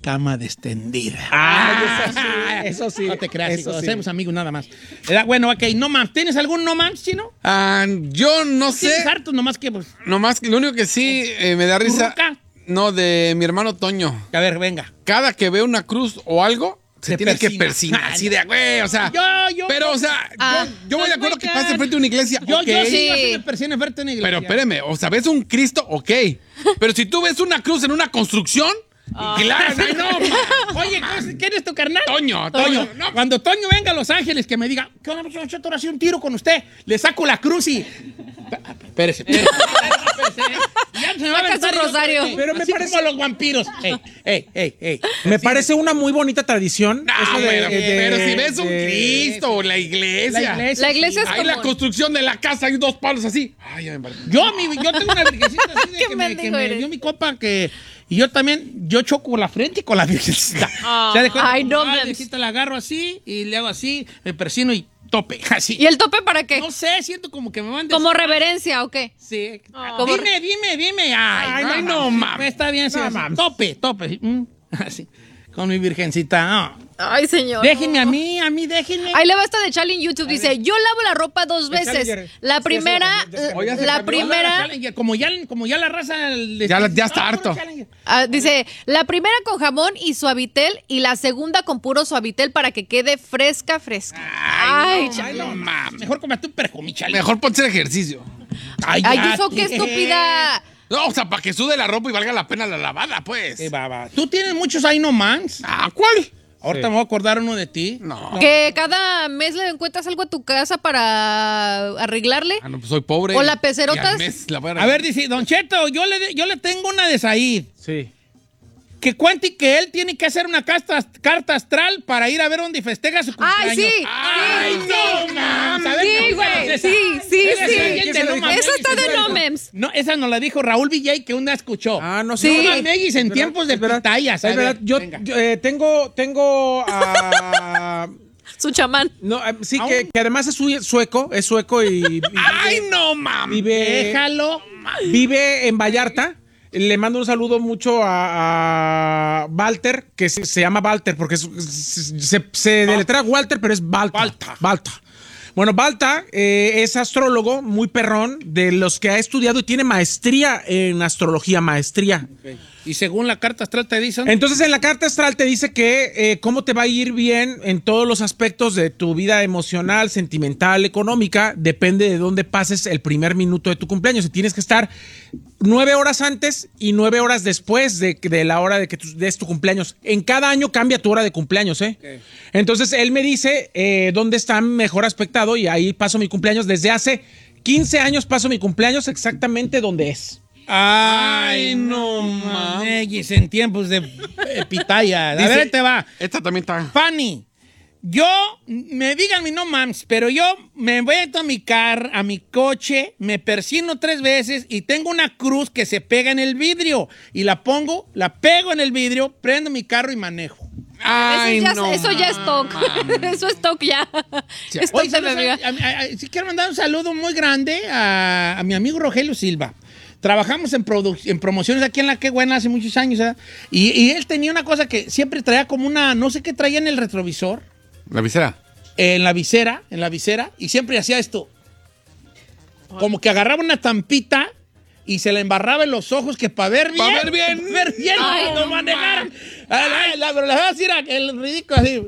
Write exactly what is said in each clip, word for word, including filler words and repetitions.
cama extendida. Ah, eso sí. Eso sí. No te creas, eso hijo, sí. hacemos amigos nada más. Era, bueno, ok, no mames. ¿Tienes algún no mames, chino? Ah, yo no sé. Tienes hartos nomás que, pues, Nomás, lo único que sí eh, me da risa. ¿Turruca? No, de mi hermano Toño. A ver, venga. Cada que ve una cruz o algo, se Se tiene que persina. persinar. Ah, Así de, güey, o sea. Yo, yo. Pero, o sea, Ah, yo, yo voy de no acuerdo es que muy pase caro. frente a una iglesia. Yo, ok. yo sí, Sí. yo sí me persino enfrente de una iglesia. Pero espérame, o sea, ves un Cristo, ok. Pero si tú ves una cruz en una construcción, claro, Ay, no, ma. Oye, ¿quién es tu carnal? Toño, Toño. Toño. No, Cuando Toño venga a Los Ángeles, que me diga, ¿qué onda, muchacho? Ahora sí un tiro con usted. Le saco la cruz y... Espérese, espérese. espérese. Ya se me va a Saca aventar su yo, rosario. espérese. Pero me Así parece- como los vampiros. Ey, ey, ey, ey. Me parece una muy bonita tradición. no, eso de- pero, de- pero si ves un de- Cristo o la iglesia. La iglesia. La iglesia es Ahí como... la construcción de la casa, hay dos palos así. Ay, ya me parece. Yo, mi, yo tengo una virgencita así de Qué que, me, que mendigo me eres. dio mi copa que... Y yo también, yo choco la frente con la virgencita. Ah. O sea, de cuenta, Ay, no, ah, mames. virgencita, la agarro así y le hago así, me persino y tope, así. ¿Y el tope para qué? No sé, siento como que me van ¿Como reverencia o qué? Sí. Como- Dime, dime, dime. Ay, Ay, no, mames. Pues está bien, sí, No, así. mames. Tope, tope. Mm, así. Con mi virgencita. No. Ay, señor. Déjenme a mí, a mí, déjenme. Ahí le va esta de Charlie en YouTube. Dice, yo lavo la ropa dos De veces. Challenger. La Sí, primera, eso, ya se cambió. Ya se la cambió. primera, Challenger, Como ya, como ya la raza... le- Ya la- ya está Ah, puro harto. Challenger. ah, dice, la primera con jamón y suavitel y la segunda con puro suavitel para que quede fresca, fresca. Ay, no, Charlie. no mames. Mejor comete un perjumí, Challenger. Mejor ponte ejercicio. Ay, Ay, ya eso qué te- estúpida. No, o sea, para que sude la ropa y valga la pena la lavada, pues. Qué baba. ¿Tú tienes muchos ahí no mans? Ah, ¿cuál? Ahorita me voy a acordar uno de ti. No. Que cada mes le encuentras algo a tu casa para arreglarle. Ah, no, pues soy pobre. O la pecerotas. Y al mes la voy A ver, dice, Don Cheto, yo le, yo le tengo una de Said. Sí. Que cuente que él tiene que hacer una carta, carta astral para ir a ver dónde festeja su cumpleaños. Ay, sí. ¡Ay, sí, no, sí. mames! A ver, Sí, ¿cuál güey. es esa? Sí, sí, Esa es sí. alguien de No Mames. Esa está de Esa- no memes. No, esa nos la dijo Raúl Villay que una escuchó. Ah, no Sí. sé. No Mames, en Es tiempos verdad, de es verdad. pitayas. a Es verdad. ver, Yo, venga. yo, eh, tengo, tengo a... Su chamán. No, eh, sí, Aún- que, que además es su- sueco, es sueco y, y ¡Ay, no mames! vive, Déjalo. vive en Vallarta. Le mando un saludo mucho a, a Walter, que se, se llama Walter, porque es- se, se, se deletra Walter, pero es Balta. Balta. Balta. Bueno, Balta eh, es astrólogo muy perrón, de los que ha estudiado y tiene maestría en astrología, maestría. Y según la carta astral te dicen... Entonces en la carta astral te dice que eh, cómo te va a ir bien en todos los aspectos de tu vida emocional, sentimental, económica, depende de dónde pases el primer minuto de tu cumpleaños. Y tienes que estar nueve horas antes y nueve horas después de, de la hora de que tu, des tu cumpleaños. En cada año cambia tu hora de cumpleaños, ¿eh? Okay. Entonces él me dice eh, dónde está mejor aspectado y ahí paso mi cumpleaños. Desde hace quince años paso mi cumpleaños exactamente donde es. Ay, no mames, en tiempos de eh, pitaya. A Dice- ver, ahí te va. Esta también está. Fanny, yo, me digan mi no mams, pero yo me meto a mi car, a mi coche, me persino tres veces y tengo una cruz que se pega en el vidrio. Y la pongo, la pego en el vidrio, prendo mi carro y manejo. Ay, Eso ya, no. eso ya es stock. Eso es stock ya. Stock Oye, de mi ¿sabes? amiga. A- a- a- sí quiero mandar un saludo muy grande a, a mi amigo Rogelio Silva. Trabajamos en, produ- en promociones aquí en La Qué Buena hace muchos años, ¿verdad? Y, y él tenía una cosa que siempre traía como una, no sé qué traía en el retrovisor, La visera. en la visera, en la visera, y siempre hacía esto. Como que agarraba una tampita y se la embarraba en los ojos que para ver bien. Pa' ver bien. pa' ver bien. Ay, no no manejar. Ay, la, pero les voy a decir el ridículo así.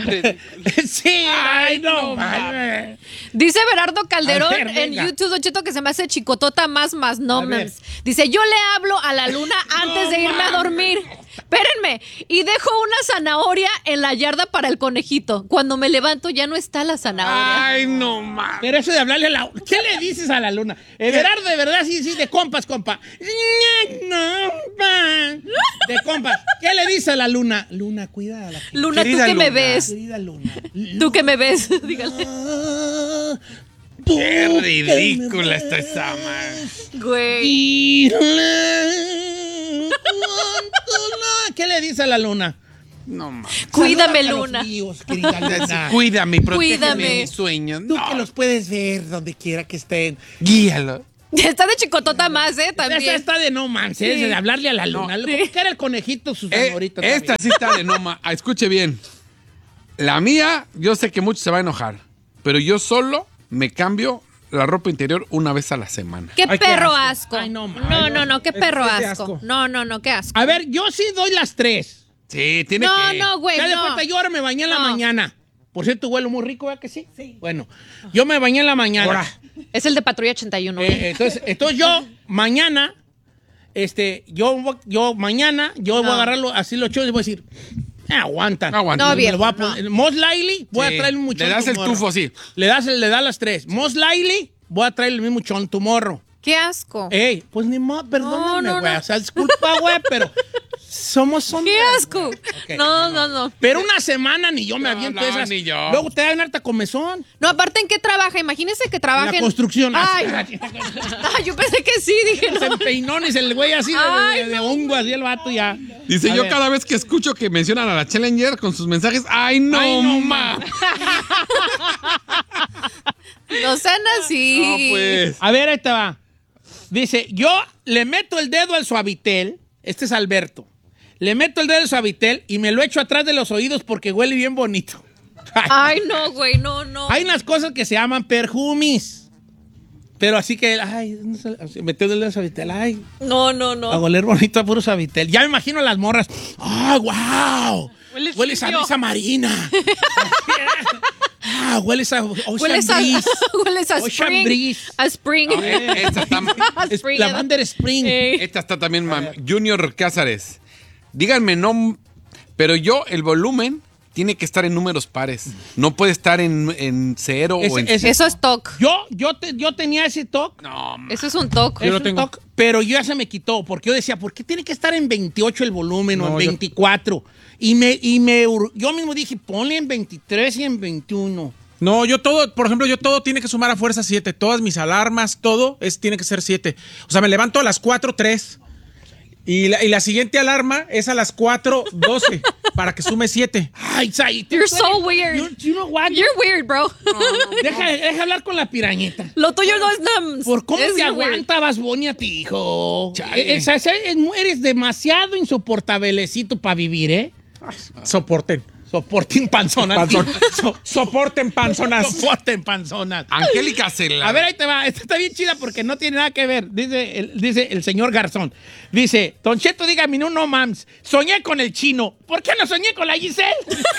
Sí, ay, no, mames. Dice Berardo Calderón A ver, en venga. YouTube, Don Cheto, que se me hace chicotota más más no A ver. memes. Dice, yo le hablo a la luna antes de irme a dormir. Espérenme. Y dejo una zanahoria en la yarda para el conejito. Cuando me levanto ya no está la zanahoria. Ay, no mames. Pero eso de hablarle a la... ¿Qué le dices a la luna? Everardo, de verdad, sí, sí, de compas, compa. No, pa. De compas. ¿Qué le dice a la luna? Luna, cuida a la gente. Luna, Querida tú que me luna. ves. Querida luna. Tú que me ves. Dígale. Ah, tú Qué que me ridícula ves. está esa madre. Güey. Dile cuánto la- ¿Qué le dice a la luna? No mames. Cuídame, Saluda a los luna. míos, querida luna. Cuídame, protégeme Cuídame. mis sueños. Tú No. que los puedes ver donde quiera que estén. Guíalo. Está de chicotota más, ¿eh? También. Esa está de no manches, Sí. de hablarle a la luna. No. ¿Cómo que era el conejito sus Eh, favoritos? esta sí está de no ma- ah, escuche bien. La mía, yo sé que muchos se van a enojar, pero yo solo me cambio la ropa interior una vez a la semana. Qué Ay, qué perro asco. asco. Ay, no, ma. no, no, no, qué Es- perro es de asco. asco. No, no, no, qué asco. A ver, yo sí doy las tres. Sí, tiene No, que... no, güey, Ya de no. cuenta, yo ahora me bañé en la No. mañana. Por cierto, huelo muy rico, ¿verdad que sí? Sí. Bueno, yo me bañé en la mañana. Ahora. Es el de Patrulla ochenta y uno. Eh, entonces, entonces yo mañana, este, yo, voy- yo mañana, yo voy No. a agarrarlo así los chones y voy a decir, "Eh, aguantan. Aguanta. No, Me viejo, lo voy a no. poner. Most likely, voy Sí, a traer un muchón le das el tomorrow. tufo así. Le das, el- le das las tres. Most likely, voy a traer el mismo chon tomorrow. Qué asco. Ey, pues ni modo, perdóname, no, güey. no. O sea, disculpa, güey, pero somos hombres. Qué asco. No, no, no. Pero una semana ni yo me No, aviento no, esas. ni yo. Luego te dan harta comezón. No, aparte, ¿en qué trabaja? Imagínese que trabaja En la en... construcción. Ay, así. Ay, yo pensé que sí, dije. Se No. empeinones el güey así de, Ay, de, de hongo, así el vato ya. Dice, A yo ver. cada vez que escucho que mencionan a la Challenger con sus mensajes, ¡ay, no, Ay, no, ma! No sean así. No, pues. A ver, ahí te va. Dice, yo le meto el dedo al suavitel. Este es Alberto. Le meto el dedo al suavitel y me lo echo atrás de los oídos porque huele bien bonito. Ay, no, güey, no, no. Hay unas cosas que se llaman perfumis. Pero así que, ay, no sé, así, metió el dedo al suavitel, ay, No, no, a no. oler bonito a puro suavitel. Ya me imagino a las morras. ¡Ah, wow! Huele Hueles a limpio. brisa marina. Ah, hueles a Ocean Hueles a, Breeze. hueles a Ocean spring. Breeze. A spring. Eh, Esta está, A Es spring. Lavender Spring. Eh. esta está también, mam. Junior Cázares. Díganme, no, pero yo, el volumen tiene que estar en números pares. No puede estar en, en cero Ese- o en... ese- Eso es TOC. Yo, yo, te- yo tenía ese toque. No, ma. Eso es un TOC. Es lo un tengo. toque, pero yo ya se me quitó, porque yo decía, ¿por qué tiene que estar en veintiocho el volumen o No, en yo- veinticuatro? Y me, y me, ur- yo mismo dije, ponle en veintitrés y en veintiuno. No, yo todo, por ejemplo, yo todo tiene que sumar a fuerza siete. Todas mis alarmas, todo es, tiene que ser siete. O sea, me levanto a las cuatro tres. Y la, y la siguiente alarma es a las cuatro doce para que sume siete. Ay, Sai, tú You're eres- so weird. You, you know what? You're weird, bro. Deja, deja hablar con la pirañita. Lo tuyo no es nada. ¿Por cómo es te weird. aguantabas, Bonnie, a ti, hijo? Chale. Es- es- es- eres demasiado insoportablecito para vivir, ¿eh? Soporten. Soporten panzonas. Panzón. So- soporten panzonas. Soporten panzonas. Angélica Cela. A ver, ahí te va. Esta está bien chida porque no tiene nada que ver. Dice el, dice el señor Garzón. Dice, Don Cheto, dígame, no, no, mams. Soñé con el chino. ¿Por qué no soñé con la Giselle?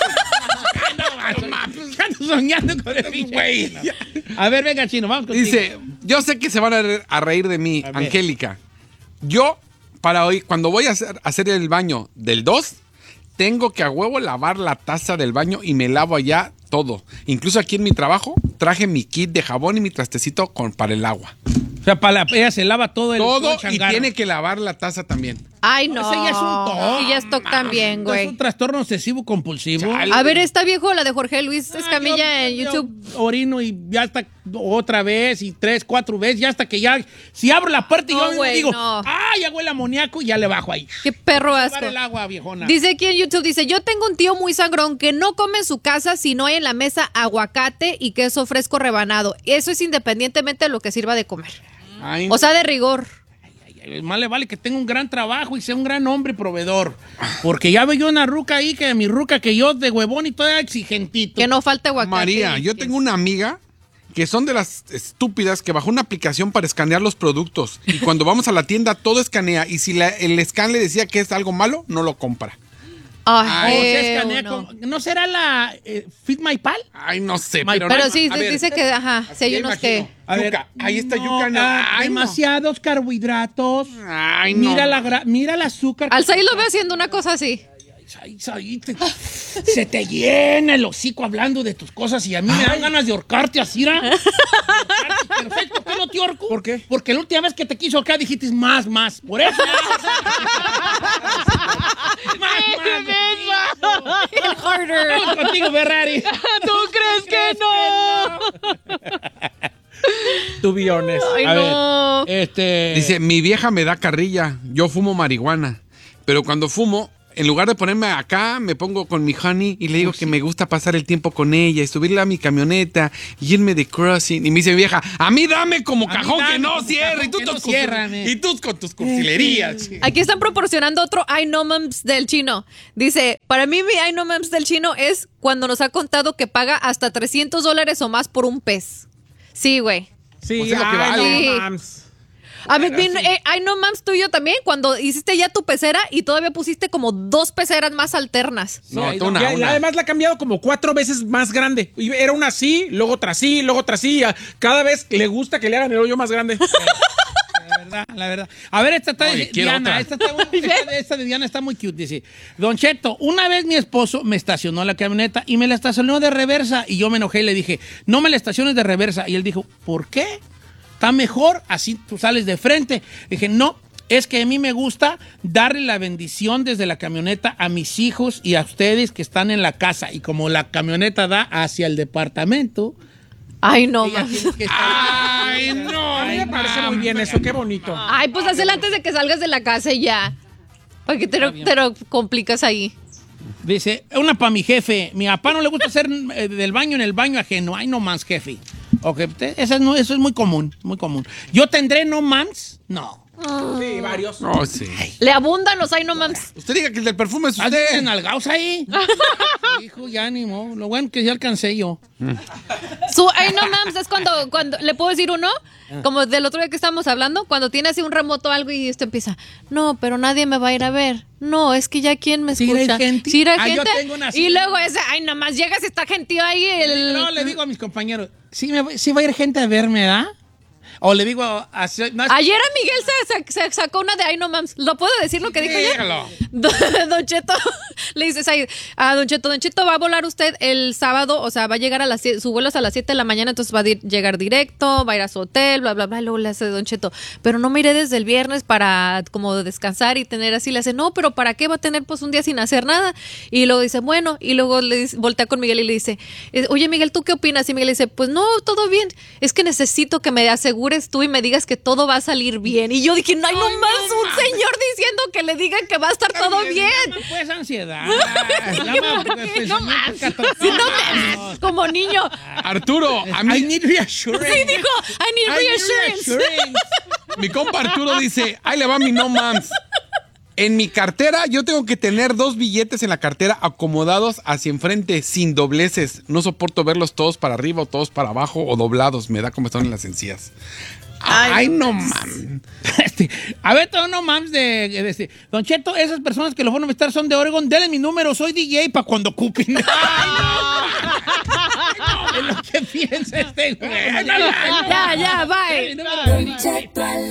no, mams. Ya ando soñando con el pinche Güey. chino. A ver, venga, chino, vamos contigo. Dice, yo sé que se van a, re- a reír de mí, A ver. Angélica. Yo, para hoy, cuando voy a hacer, hacer el baño del dos, tengo que a huevo lavar la taza del baño y me lavo allá todo. Incluso aquí en mi trabajo traje mi kit de jabón y mi trastecito con, para el agua. O sea, para la, ella se lava todo el Todo el y changarro. tiene que lavar la taza también. Ay, no. Ese ya es un TOC. Sí, ya es TOC también, Es güey. un trastorno obsesivo compulsivo. Chale. A ver, está viejo la de Jorge Luis Escamilla Ah, yo- en yo YouTube. orino y ya hasta otra vez y tres, cuatro veces, ya hasta que ya, si abro la puerta y No, yo mismo güey, digo, no. ah, ya huele a amoníaco y ya le bajo ahí. Qué perro asco. Lavar el agua, viejona. Dice aquí en YouTube, dice, yo tengo un tío muy sangrón que no come en su casa si no hay en la mesa aguacate y queso fresco rebanado. Eso es independientemente de lo que sirva de comer. Ay, O sea, de rigor. Ay, más le vale que tenga un gran trabajo y sea un gran hombre proveedor. Porque ya veo yo una ruca ahí, que mi ruca que yo de huevón y toda exigentito. Que no falte aguacate. María, yo tengo una amiga que son de las estúpidas que bajó una aplicación para escanear los productos. Y cuando vamos a la tienda, todo escanea. Y si la- el scan le decía que es algo malo, no lo compra. Ay, O se eh, escanea no. con- ¿No será la eh, Fit My Pal? Ay, no sé, My- pero, Pero no- sí, a ver, dice que, ajá, si hay ya unos imagino. que... A ver, Yuca, ahí está no, yuca. no. ah, Ay, no. demasiados carbohidratos. Ay, no. Mira, la gra- mira el azúcar. Alzaí lo veo haciendo una cosa así. Ay, ahí te- se te llena el hocico hablando de tus cosas y a mí me dan ganas de ahorcarte así, ¿ra? Perfecto, ¿qué no te ahorco? ¿Por qué? Porque la última vez que te quiso acá dijiste más, más. Por eso. más, más. El harder. Vamos contigo, Ferrari. ¿Tú crees que no? To be honest. Ay, A no. ver, este. Dice, mi vieja me da carrilla, yo fumo marihuana. Pero cuando fumo, en lugar de ponerme acá, me pongo con mi honey y le digo que me gusta pasar el tiempo con ella y subirla a mi camioneta y irme de crossing. Y me dice mi vieja, a mí dame como A mí cajón dame que no como cierre. cajón Y tú, que tus no cursi- ciérrame. y tú con tus cursilerías. Aquí están proporcionando otro I know memes del chino. Dice, para mí mi I know memes del chino es cuando nos ha contado que paga hasta trescientos dólares o más por un pez. Sí, güey. Sí, Pues es lo que ay, vale. no mams. A mí, mi- eh, I know memes tuyo también, cuando hiciste ya tu pecera y todavía pusiste como dos peceras más alternas. No, Sí, tú una, Y una. además la ha cambiado como cuatro veces más grande. Y era una así, luego otra así, luego otra así. A- Cada vez le gusta que le hagan el hoyo más grande. La verdad, la verdad. A ver, esta está Oye, de quiero Diana. otra. Esta, está muy- esta, esta de Diana está muy cute. Dice, Don Cheto, una vez mi esposo me estacionó la camioneta y me la estacionó de reversa. Y yo me enojé y le dije, no me la estaciones de reversa. Y él dijo, ¿por qué? Está mejor, así tú sales de frente. Dije, no, es que a mí me gusta darle la bendición desde la camioneta a mis hijos y a ustedes que están en la casa. Y como la camioneta da hacia el departamento, Ay, no, ella ma. tiene que estar- Ay, no. A mí me parece muy bien eso, qué bonito. Ay, pues hazla antes de que salgas de la casa y ya. Para que te lo, te lo complicas ahí. Dice, una para mi jefe. Mi papá no le gusta hacer eh, del baño en el baño ajeno. Ay, no más, jefe. Ok, te- eso es, no- eso es muy común, muy común. ¿Yo tendré no mans? No. Sí, varios. No, sí. Le abundan los I know memes. Usted diga que el del perfume es ¿Alguien usted. en algaos ahí? Hijo, ya ni modo. Lo bueno que ya alcancé yo. Su I know memes es cuando, cuando, ¿le puedo decir uno? Como del otro día que estábamos hablando, cuando tiene así un remoto o algo y esto empieza, no, pero nadie me va a ir a ver. No, es que ya quién me Sí, escucha. hay gente. Sí, hay Ah, yo gente. tengo una así. Y luego ese, ay, nomás llegas y está gentío ahí. El... No, le digo a mis compañeros, sí, me, voy- sí va a ir gente a verme, ¿verdad? O le digo, a, no, es- Ayer a Miguel se, se- se sacó una de I know memes. ¿Lo puedo decir lo que dijo ayer? dígalo. Don, Don Cheto, le dices ahí a Don Cheto, Don Cheto va a volar usted el sábado, o sea, va a llegar a las siete, su vuelo es a las siete de la mañana, entonces va a di- llegar directo, va a ir a su hotel, bla, bla, bla, y luego le hace Don Cheto, pero no me iré desde el viernes para como descansar y tener así, le hace, no, pero ¿para qué va a tener pues un día sin hacer nada? Y luego dice, bueno, y luego le dice, voltea con Miguel y le dice, eh, oye Miguel, ¿tú qué opinas? Y Miguel le dice, pues no, todo bien, es que necesito que me asegures tú y me digas que todo va a salir bien. Y yo dije, no hay nomás un señor diciendo que le digan que va a estar todo bien. Llama, pues ansiedad. Llama, pues, No más. pensamientos Sí, no catastróficos. más. Como niño. Arturo, a mí, I need reassurance. Sí, dijo, I need I need reassurance. reassurance. mi compa Arturo dice, ahí le va mi no mams. En mi cartera yo tengo que tener dos billetes en la cartera acomodados hacia enfrente, sin dobleces. No soporto verlos todos para arriba o todos para abajo o doblados. Me da como están en las encías. Ay, no mames. Este, a ver, todo no mames de, de este. Don Cheto, esas personas que lo fueron a visitar son de Oregon. Denle mi número, soy D J para cuando ocupen. ¡Ay, no! Es lo que piensa este güey. Ya, ya, bye. Cheto al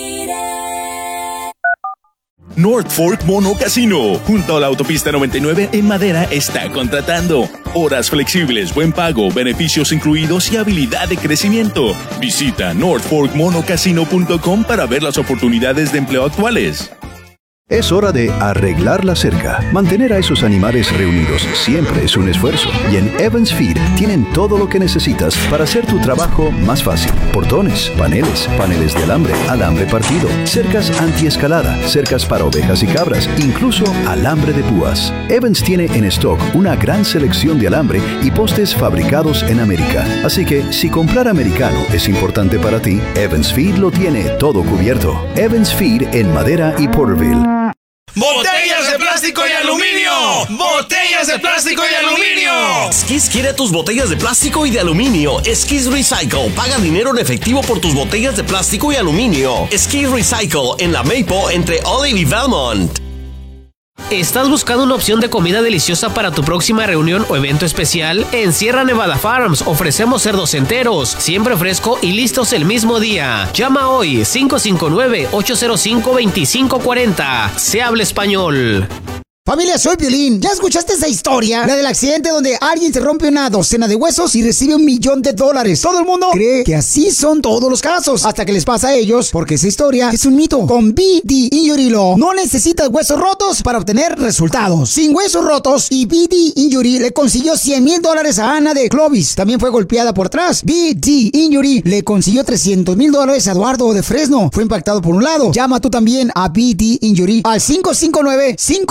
aire. North Fork Mono Casino, junto a la autopista noventa y nueve en Madera, está contratando. Horas flexibles, buen pago, beneficios incluidos y habilidad de crecimiento. Visita north fork mono casino punto com para ver las oportunidades de empleo actuales. Es hora de arreglar la cerca. Mantener a esos animales reunidos siempre es un esfuerzo. Y en Evans Feed tienen todo lo que necesitas para hacer tu trabajo más fácil. Portones, paneles, paneles de alambre, alambre partido, cercas antiescalada, cercas para ovejas y cabras, incluso alambre de púas. Evans tiene en stock una gran selección de alambre y postes fabricados en América. Así que si comprar americano es importante para ti, Evans Feed lo tiene todo cubierto. Evans Feed en Madera y Porterville. ¡Botellas de plástico y aluminio! ¡Botellas de plástico y aluminio! Skis quiere tus botellas de plástico y de aluminio. Skis Recycle. Paga dinero en efectivo por tus botellas de plástico y aluminio. Skis Recycle en la Maple entre Olive y Valmont. ¿Estás buscando una opción de comida deliciosa para tu próxima reunión o evento especial? En Sierra Nevada Farms ofrecemos cerdos enteros, siempre fresco y listos el mismo día. Llama hoy cinco cinco nueve, ocho cero cinco, dos cinco cuatro cero. Se habla español. Familia, soy Piolín. ¿Ya escuchaste esa historia? La del accidente donde alguien se rompe una docena de huesos y recibe un millón de dólares. Todo el mundo cree que así son todos los casos, hasta que les pasa a ellos, porque esa historia es un mito. Con B D Injury Law no necesitas huesos rotos para obtener resultados. Sin huesos rotos, y B D Injury le consiguió cien mil dólares a Ana de Clovis. También fue golpeada por atrás. B D Injury le consiguió trescientos mil dólares a Eduardo de Fresno. Fue impactado por un lado. Llama tú también a B D Injury al cinco cinco nueve, cinco ocho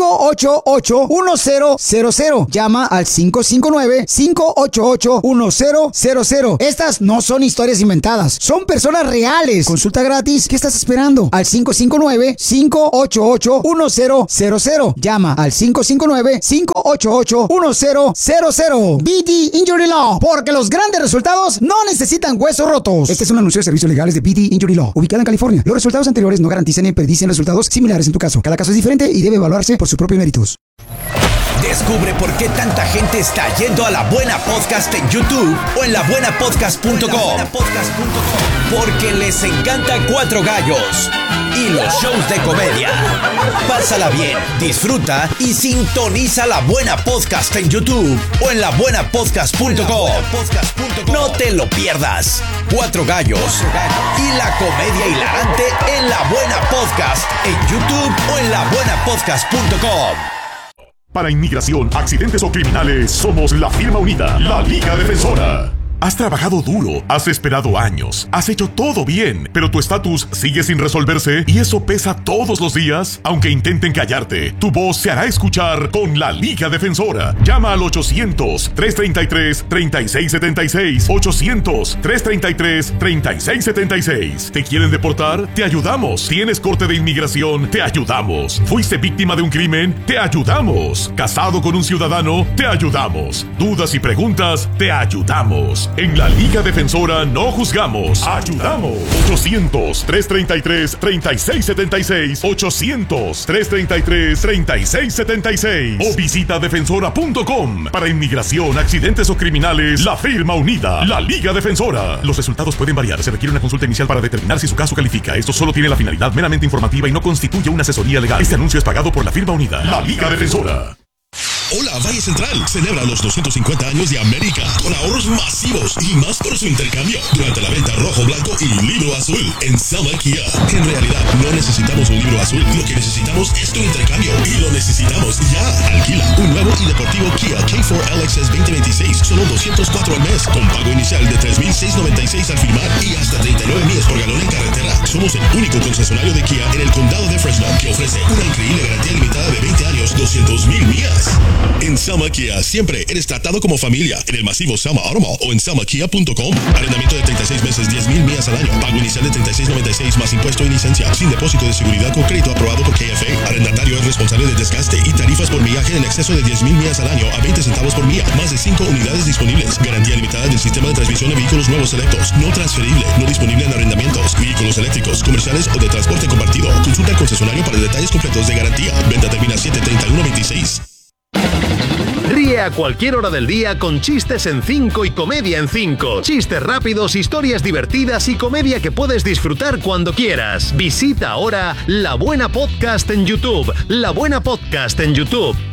ocho ocho, uno cero cero cero. Llama al cinco cinco nueve, cinco ocho ocho, uno cero cero cero. Estas no son historias inventadas, son personas reales. Consulta gratis. ¿Qué estás esperando? Al cinco cinco nueve, cinco ocho ocho, uno cero cero cero. Llama al cinco cinco nueve, cinco ocho ocho, uno cero cero cero. B D Injury Law, porque los grandes resultados no necesitan huesos rotos. Este es un anuncio de servicios legales de B D Injury Law, ubicada en California. Los resultados anteriores no garantizan ni predicen resultados similares en tu caso. Cada caso es diferente y debe evaluarse por sus propios méritos. Descubre por qué tanta gente está yendo a La Buena Podcast en YouTube o en la buena podcast punto com. Porque les encanta Cuatro Gallos y los shows de comedia. Pásala bien, disfruta y sintoniza La Buena Podcast en YouTube o en la buena podcast punto com. No te lo pierdas. Cuatro Gallos y la comedia hilarante en La Buena Podcast en YouTube o en la buena podcast punto com. Para inmigración, accidentes o criminales, somos la firma unida, la Liga Defensora. Has trabajado duro, has esperado años, has hecho todo bien, pero tu estatus sigue sin resolverse y eso pesa todos los días. Aunque intenten callarte, tu voz se hará escuchar con la Liga Defensora. Llama al ochocientos, tres treinta y tres, treinta y seis setenta y seis. ochocientos, tres treinta y tres, treinta y seis setenta y seis. ¿Te quieren deportar? Te ayudamos. ¿Tienes corte de inmigración? Te ayudamos. ¿Fuiste víctima de un crimen? Te ayudamos. ¿Casado con un ciudadano? Te ayudamos. ¿Dudas y preguntas? Te ayudamos. En la Liga Defensora no juzgamos, ayudamos. ochocientos, tres treinta y tres, treinta y seis setenta y seis. ochocientos, tres treinta y tres, treinta y seis setenta y seis. O visita defensora punto com. Para inmigración, accidentes o criminales, la firma unida, la Liga Defensora. Los resultados pueden variar. Se requiere una consulta inicial para determinar si su caso califica. Esto solo tiene la finalidad meramente informativa y no constituye una asesoría legal. Este anuncio es pagado por la firma unida, la Liga Defensora. Hola, Valle Central celebra los doscientos cincuenta años de América con ahorros masivos y más por su intercambio durante la venta rojo, blanco y libro azul en Selma Kia. En realidad, no necesitamos un libro azul, lo que necesitamos es tu intercambio y lo necesitamos ya. Alquila un nuevo y deportivo Kia K cuatro L X S veinte veintiséis, solo doscientos cuatro al mes, con pago inicial de tres mil seiscientos noventa y seis al firmar y hasta treinta y nueve millas por galón en carretera. Somos el único concesionario de Kia en el condado de Fresno que ofrece una increíble garantía limitada de veinte años, doscientos mil millas. En Selma Kia siempre eres tratado como familia en el masivo Selma Auto Mall o en selma kia punto com. Arrendamiento de treinta y seis meses, diez mil millas al año. Pago inicial de treinta y seis noventa y seis más impuesto y licencia. Sin depósito de seguridad con crédito aprobado por K F A. Arrendatario es responsable de desgaste y tarifas por millaje en exceso de diez mil millas al año a veinte centavos por milla. Más de cinco unidades disponibles. Garantía limitada del sistema de transmisión de vehículos nuevos selectos. No transferible. No disponible en arrendamientos. Vehículos eléctricos, comerciales o de transporte compartido. Consulta al concesionario para detalles completos de garantía. Venta termina siete treinta y uno veintiséis. Ríe a cualquier hora del día con chistes en cinco y comedia en cinco. Chistes rápidos, historias divertidas y comedia que puedes disfrutar cuando quieras. Visita ahora La Buena Podcast en YouTube. La Buena Podcast en YouTube.